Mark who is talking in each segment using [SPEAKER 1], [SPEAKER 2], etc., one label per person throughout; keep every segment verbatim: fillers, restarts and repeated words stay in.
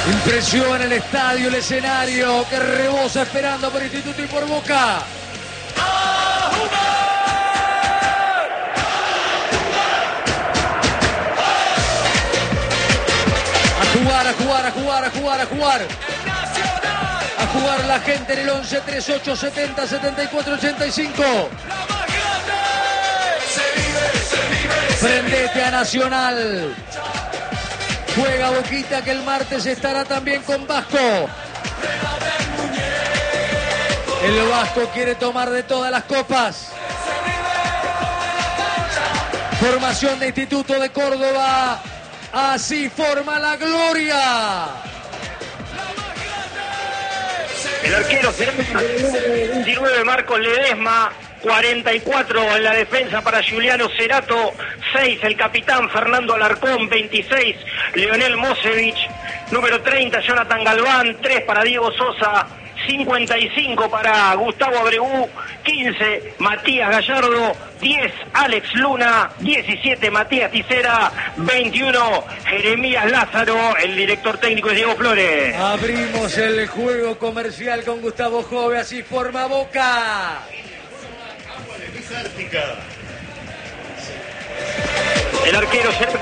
[SPEAKER 1] Impresiona el estadio, el escenario que rebosa esperando por Instituto y por Boca.
[SPEAKER 2] ¡A
[SPEAKER 1] jugar! A jugar, a jugar, a jugar, a jugar. A jugar la gente en el once treinta y ocho setenta setenta y cuatro ochenta y cinco. Prendete a Nacional. Juega Boquita, que el martes estará también con Vasco. El Vasco quiere tomar de todas las copas. Formación de Instituto de Córdoba. Así forma la gloria.
[SPEAKER 3] El arquero será veintinueve Marcos Ledesma, cuarenta y cuatro en la defensa para Juliano Cerato, seis el capitán Fernando Alarcón, veintiséis Leonel Mosevich, número treinta Jonathan Galván, tres para Diego Sosa, cincuenta y cinco para Gustavo Abreu, quince Matías Gallardo, diez Alex Luna, diecisiete Matías Ticera, veintiuno Jeremías Lázaro. El director técnico es Diego Flores.
[SPEAKER 1] Abrimos el juego comercial con Gustavo Jove, así forma Boca.
[SPEAKER 3] El arquero será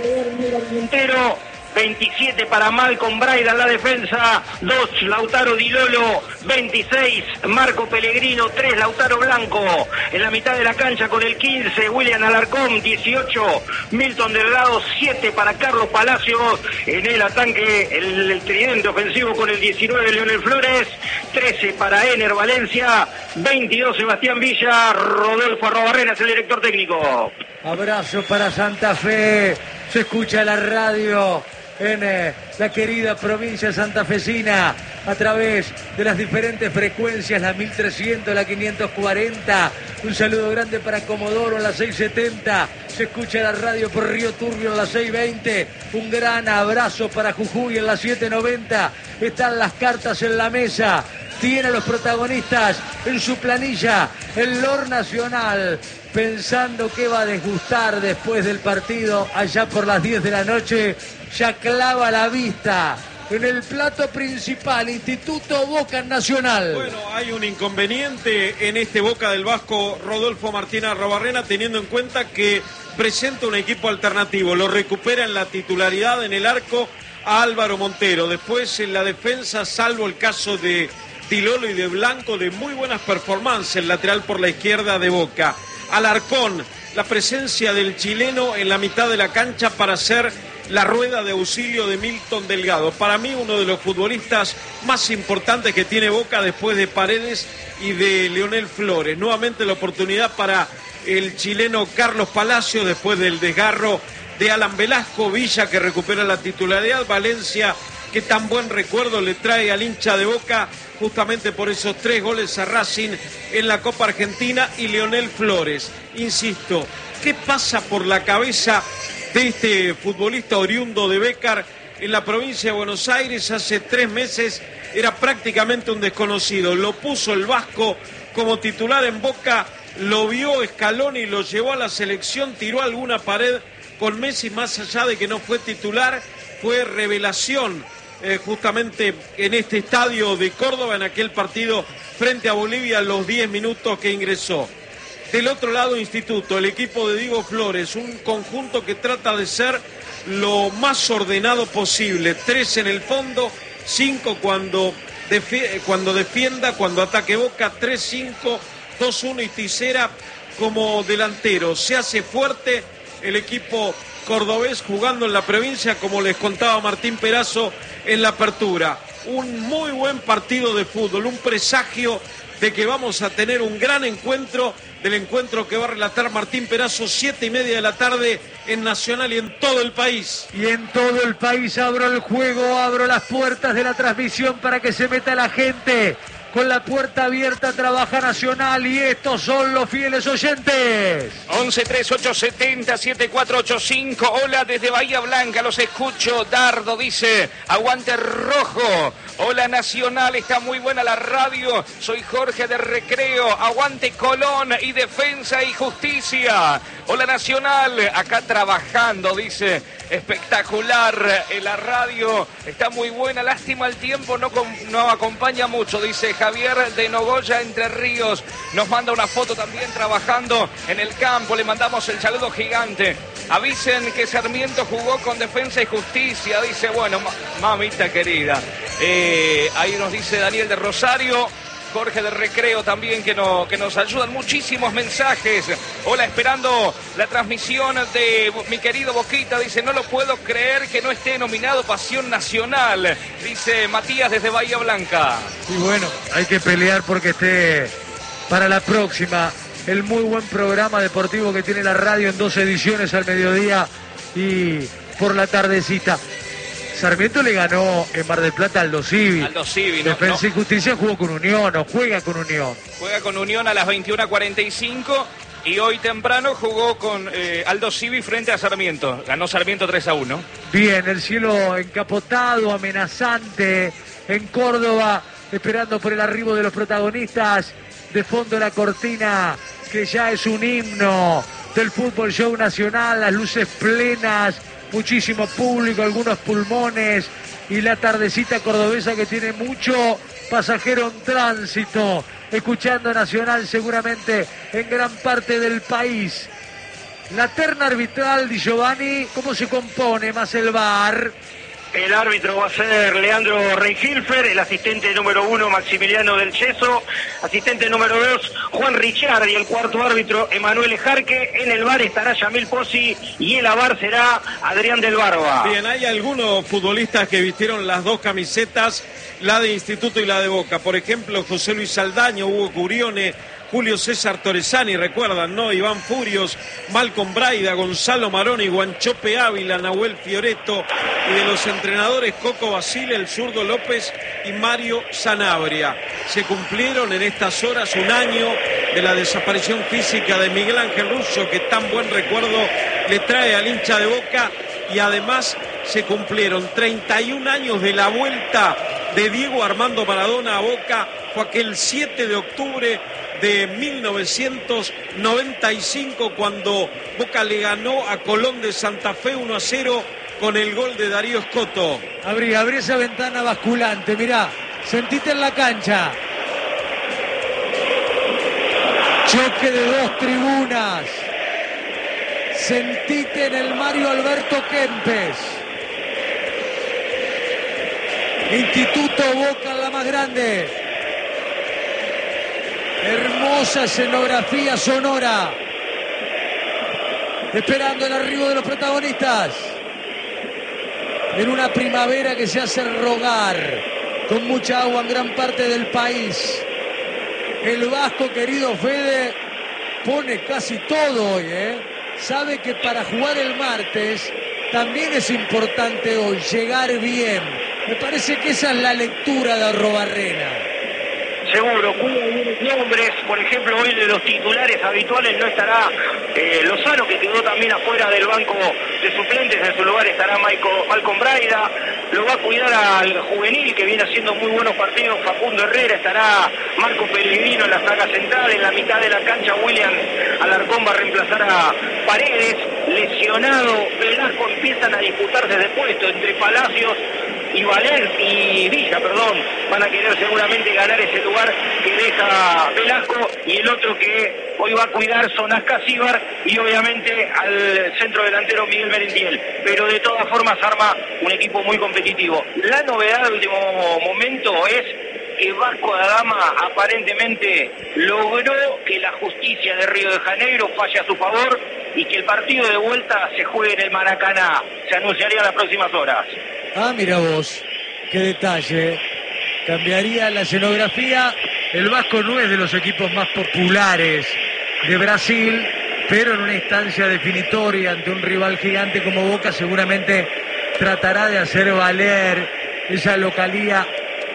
[SPEAKER 3] Montero, veintisiete para Malcolm Braida en la defensa, dos Lautaro Di Lolo, veintiséis Marco Pellegrino, tres Lautaro Blanco. En la mitad de la cancha con el quince William Alarcón, dieciocho Milton Delgado, siete para Carlos Palacios. En el ataque el, el tridente ofensivo con el diecinueve Leonel Flores, trece para Ener Valencia, veintidós Sebastián Villa, Rodolfo Arrobarrena es el director técnico.
[SPEAKER 1] Abrazo para Santa Fe. Se escucha la radio en eh, la querida provincia santafesina a través de las diferentes frecuencias, la mil trescientos, la quinientos cuarenta. Un saludo grande para Comodoro en la seiscientos setenta. Se escucha la radio por Río Turbio en la seiscientos veinte. Un gran abrazo para Jujuy en la setecientos noventa. Están las cartas en la mesa. Tiene a los protagonistas en su planilla el Lord Nacional, pensando que va a desgustar después del partido allá por las diez de la noche. Ya clava la vista en el plato principal, Instituto Boca Nacional.
[SPEAKER 4] Bueno, hay un inconveniente en este Boca del Vasco Rodolfo Martínez Arrobarrena, teniendo en cuenta que presenta un equipo alternativo. Lo recupera en la titularidad en el arco a Álvaro Montero. Después en la defensa, salvo el caso de Tilolo y de Blanco, de muy buenas performances, el lateral por la izquierda de Boca. Alarcón, la presencia del chileno en la mitad de la cancha para hacer la rueda de auxilio de Milton Delgado. Para mí uno de los futbolistas más importantes que tiene Boca después de Paredes y de Leonel Flores. Nuevamente la oportunidad para el chileno Carlos Palacio después del desgarro de Alan Velasco. Villa, que recupera la titularidad. Valencia, que tan buen recuerdo le trae al hincha de Boca justamente por esos tres goles a Racing en la Copa Argentina. Y Leonel Flores, insisto, ¿qué pasa por la cabeza de este futbolista oriundo de Bécar en la provincia de Buenos Aires? Hace tres meses era prácticamente un desconocido. Lo puso el Vasco como titular en Boca, lo vio Scaloni y lo llevó a la selección, tiró alguna pared con Messi, más allá de que no fue titular, fue revelación eh, justamente en este estadio de Córdoba, en aquel partido frente a Bolivia, los diez minutos que ingresó. Del otro lado, Instituto, el equipo de Diego Flores, un conjunto que trata de ser lo más ordenado posible. Tres en el fondo, cinco cuando, defi- cuando defienda, cuando ataque Boca, tres cinco, dos uno y Ticera como delantero. Se hace fuerte el equipo cordobés jugando en la provincia, como les contaba Martín Perazo en la apertura. Un muy buen partido de fútbol, un presagio de que vamos a tener un gran encuentro, del encuentro que va a relatar Martín Perazo, siete y media de la tarde en Nacional y en todo el país.
[SPEAKER 1] Y en todo el país abro el juego, abro las puertas de la transmisión para que se meta la gente. con la puerta abierta trabaja Nacional y estos son los fieles oyentes.
[SPEAKER 5] once treinta y ocho setenta setenta y cuatro ochenta y cinco. Hola desde Bahía Blanca, los escucho. Dardo dice, aguante rojo. Hola Nacional, está muy buena la radio. Soy Jorge de Recreo. Aguante Colón y Defensa y Justicia. Hola Nacional, acá trabajando, dice. Espectacular en la radio, está muy buena. Lástima el tiempo, no, no acompaña mucho, dice Javier de Nogoya, Entre Ríos. Nos manda una foto también trabajando en el campo. Le mandamos el saludo gigante. Avisen que Sarmiento jugó con Defensa y Justicia, dice. Bueno, mamita querida. Eh, ahí nos dice Daniel de Rosario. Jorge de Recreo también, que, no, que nos ayudan. Muchísimos mensajes. Hola, esperando la transmisión de mi querido Boquita. Dice, no lo puedo creer que no esté nominado Pasión Nacional. Dice Matías desde Bahía Blanca.
[SPEAKER 1] Y bueno, hay que pelear porque esté para la próxima. El muy buen programa deportivo que tiene la radio en dos ediciones al mediodía y por la tardecita. Sarmiento le ganó en Mar del Plata Aldo Civi.
[SPEAKER 5] Aldo Civi, ¿no?
[SPEAKER 1] Defensa
[SPEAKER 5] no.
[SPEAKER 1] y Justicia jugó con Unión, o juega con Unión.
[SPEAKER 5] Juega con Unión a las veintiuna cuarenta y cinco y hoy temprano jugó con eh, Aldo Civi frente a Sarmiento. Ganó Sarmiento tres a uno.
[SPEAKER 1] Bien, el cielo encapotado, amenazante en Córdoba, esperando por el arribo de los protagonistas. De fondo la cortina que ya es un himno del fútbol show nacional, las luces plenas. Muchísimo público, algunos pulmones y la tardecita cordobesa que tiene mucho pasajero en tránsito, escuchando Nacional seguramente en gran parte del país. La terna arbitral Di Giovanni, ¿cómo se compone más el V A R?
[SPEAKER 3] El árbitro va a ser Leandro Reinhilfer, el asistente número uno Maximiliano del Yeso, asistente número dos Juan Richard y el cuarto árbitro Emanuel Jarque. En el V A R estará Yamil Pozzi y el A V A R será Adrián del Barba.
[SPEAKER 4] Bien, hay algunos futbolistas que vistieron las dos camisetas, la de Instituto y la de Boca. Por ejemplo, José Luis Saldaño, Hugo Curione, Julio César Torresani, recuerdan, ¿no? Iván Furios, Malcolm Braida, Gonzalo Maroni, Guanchope Ávila, Nahuel Fioreto, y de los entrenadores Coco Basile, el zurdo López y Mario Sanabria. Se cumplieron en estas horas un año de la desaparición física de Miguel Ángel Russo, que tan buen recuerdo le trae al hincha de Boca, y además se cumplieron treinta y un años de la vuelta de Diego Armando Maradona a Boca. Fue aquel siete de octubre de mil novecientos noventa y cinco cuando Boca le ganó a Colón de Santa Fe uno a cero con el gol de Darío Escoto.
[SPEAKER 1] Abrí, abrí esa ventana basculante, mirá, sentite en la cancha. Choque de dos tribunas. Sentite en el Mario Alberto Kempes. Instituto Boca, la más grande. Hermosa escenografía sonora. Esperando el arribo de los protagonistas. En una primavera que se hace rogar. Con mucha agua en gran parte del país. El vasco, querido Fede, pone casi todo hoy, ¿eh? Sabe que para jugar el martes también es importante hoy llegar bien. Me parece que esa es la lectura de Arrobarrena.
[SPEAKER 3] Seguro, cuida algunos nombres, por ejemplo, hoy de los titulares habituales no estará eh, Lozano, que quedó también afuera del banco de suplentes. En su lugar estará Michael, Malcolm Braida. Lo va a cuidar al juvenil, que viene haciendo muy buenos partidos, Facundo Herrera. Estará Marco Pellegrino en la saga central. En la mitad de la cancha, William Alarcón va a reemplazar a Paredes. Lesionado Velasco, empiezan a disputarse de puesto entre Palacios y Valer y Villa, perdón, van a querer seguramente ganar ese lugar que deja Velasco, y el otro que hoy va a cuidar son Ascasíbar y obviamente al centro delantero Miguel Merentiel, pero de todas formas arma un equipo muy competitivo. La novedad del último momento es que Vasco da Gama aparentemente logró que la justicia de Río de Janeiro falle a su favor y que el partido de vuelta se juegue en el Maracaná. Se anunciaría en las próximas horas.
[SPEAKER 1] Ah, mira vos, qué detalle. Cambiaría la escenografía. El Vasco no es de los equipos más populares de Brasil, pero en una instancia definitoria ante un rival gigante como Boca seguramente tratará de hacer valer esa localía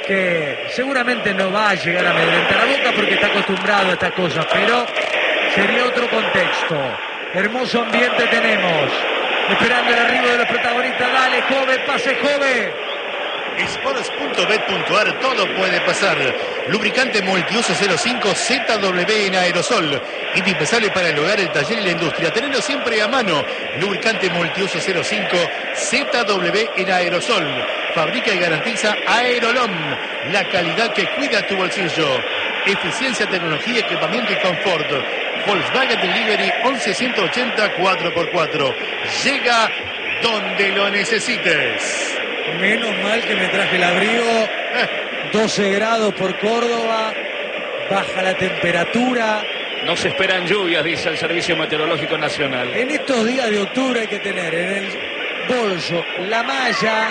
[SPEAKER 1] que seguramente no va a llegar a amedrentar a Boca porque está acostumbrado a estas cosas, pero sería otro contexto. Hermoso ambiente tenemos, esperando el arribo de los protagonistas. Dale, Jove, pase, Jove.
[SPEAKER 6] Sports punto bet punto ar, todo puede pasar. Lubricante multiuso cero cinco Z W en aerosol. Indispensable para el hogar, el taller y la industria. Tenerlo siempre a mano. Lubricante multiuso cero cinco Z W en aerosol. Fabrica y garantiza Aerolom. La calidad que cuida tu bolsillo. Eficiencia, tecnología, equipamiento y confort. Volkswagen Delivery once ciento ochenta cuatro por cuatro. Llega donde lo necesites.
[SPEAKER 1] Menos mal que me traje el abrigo. doce grados por Córdoba. Baja la temperatura.
[SPEAKER 5] No se esperan lluvias, dice el Servicio Meteorológico Nacional.
[SPEAKER 1] En estos días de octubre hay que tener en el bolso la malla,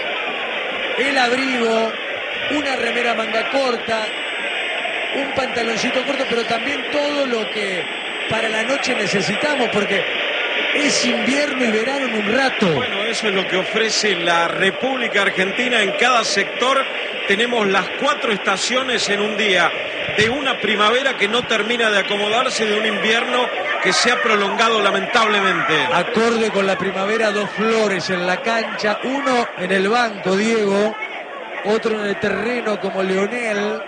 [SPEAKER 1] el abrigo, una remera manga corta, un pantaloncito corto, pero también todo lo que para la noche necesitamos, porque es invierno y verano en un rato.
[SPEAKER 4] Bueno, eso es lo que ofrece la República Argentina. En cada sector tenemos las cuatro estaciones en un día. De una primavera que no termina de acomodarse, de un invierno que se ha prolongado lamentablemente.
[SPEAKER 1] Acorde con la primavera, dos flores en la cancha. Uno en el banco, Diego. Otro en el terreno como Leonel.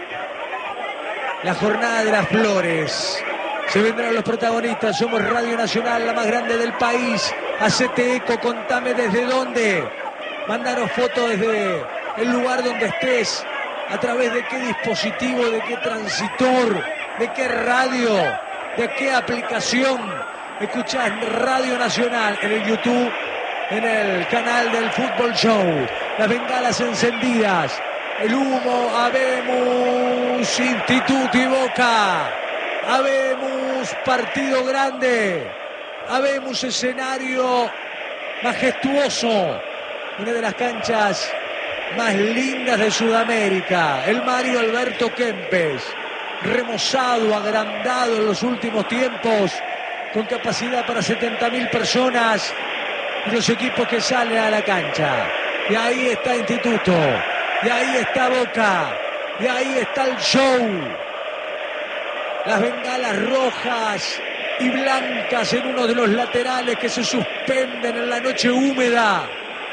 [SPEAKER 1] La jornada de las flores. Se vendrán los protagonistas. Somos Radio Nacional, la más grande del país. Hacete eco, contame desde dónde. Mándanos fotos desde el lugar donde estés. A través de qué dispositivo, de qué transitor, de qué radio, de qué aplicación. Escuchás Radio Nacional en el YouTube, en el canal del Fútbol Show. Las bengalas encendidas. El humo, habemos Instituto y Boca. Habemos partido grande, habemos escenario majestuoso, una de las canchas más lindas de Sudamérica, el Mario Alberto Kempes, remozado, agrandado en los últimos tiempos, con capacidad para setenta mil personas y los equipos que salen a la cancha. Y ahí está Instituto, y ahí está Boca, y ahí está el show. Las bengalas rojas y blancas en uno de los laterales que se suspenden en la noche húmeda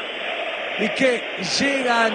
[SPEAKER 1] y que llegan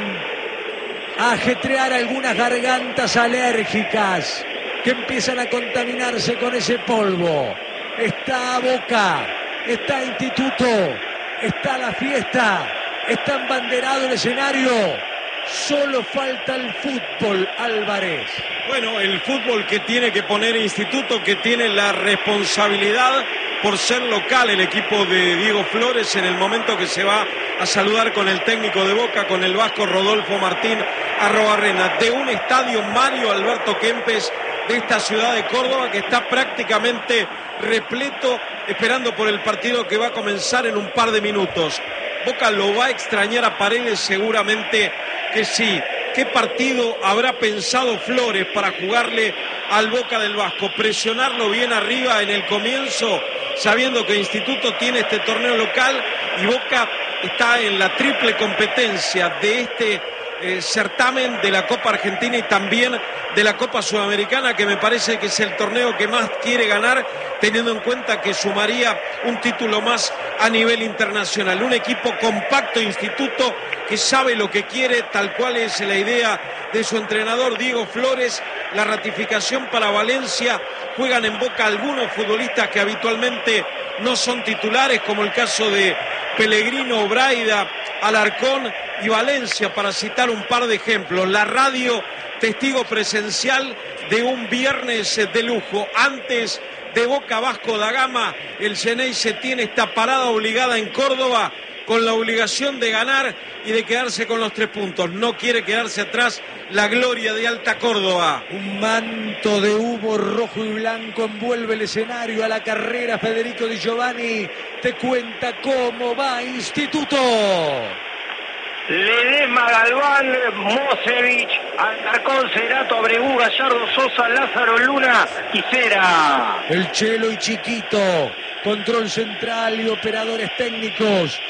[SPEAKER 1] a ajetrear algunas gargantas alérgicas que empiezan a contaminarse con ese polvo. Está Boca, está Instituto, está la fiesta, está embanderado el escenario. Solo falta el fútbol, Álvarez.
[SPEAKER 4] Bueno, el fútbol que tiene que poner Instituto, que tiene la responsabilidad por ser local el equipo de Diego Flores en el momento que se va a saludar con el técnico de Boca, con el vasco Rodolfo Martín Arrobarrena, de un estadio Mario Alberto Kempes de esta ciudad de Córdoba que está prácticamente repleto, esperando por el partido que va a comenzar en un par de minutos. Boca lo va a extrañar a Paredes, seguramente que sí. ¿Qué partido habrá pensado Flores para jugarle al Boca del Vasco? Presionarlo bien arriba en el comienzo, sabiendo que Instituto tiene este torneo local y Boca está en la triple competencia de este eh, certamen de la Copa Argentina y también de la Copa Sudamericana, que me parece que es el torneo que más quiere ganar, teniendo en cuenta que sumaría un título más a nivel internacional. Un equipo compacto, Instituto, que sabe lo que quiere, tal cual es la idea de su entrenador Diego Flores. La ratificación para Valencia, juegan en Boca algunos futbolistas que habitualmente no son titulares, como el caso de Pellegrino, Braida, Alarcón y Valencia, para citar un par de ejemplos. La radio, testigo presencial de un viernes de lujo. Antes de Boca Vasco da Gama, el Xeneize tiene esta parada obligada en Córdoba, con la obligación de ganar y de quedarse con los tres puntos. No quiere quedarse atrás la gloria de Alta Córdoba.
[SPEAKER 1] Un manto de humo rojo y blanco envuelve el escenario. A la carrera, Federico Di Giovanni te cuenta cómo va Instituto.
[SPEAKER 3] Ledesma, Galván, Mosevich, Alarcón, Cerato, Abregu, Gallardo, Sosa, Lázaro, Luna y Cera.
[SPEAKER 1] El Chelo y Chiquito, control central y operadores técnicos.